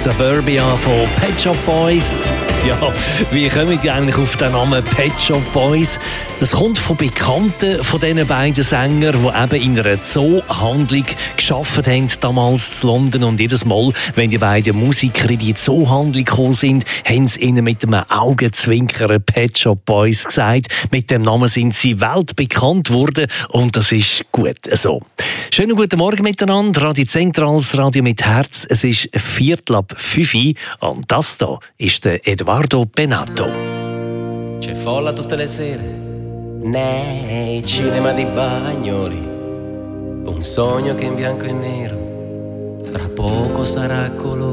Suburbia von Pet Shop Boys. Ja, wie kommen die eigentlich auf den Namen Pet Shop Boys? Das kommt von Bekannten von diesen beiden Sängern, die eben in einer Zoohandlung gearbeitet haben, damals in London. Und jedes Mal, wenn die beiden Musiker in die Zoohandlung gekommen sind, haben sie ihnen mit einem Augenzwinkern Pet Shop Boys gesagt. Mit dem Namen sind sie weltbekannt worden und das ist gut so. Schönen guten Morgen miteinander, Radio Zentrales Radio mit Herz. Es ist 4:45 und das hier ist der Edoardo Bennato. C'è folla tutte le sere nei cinema di Bagnoli, un sogno che in bianco e nero tra poco sarà colore.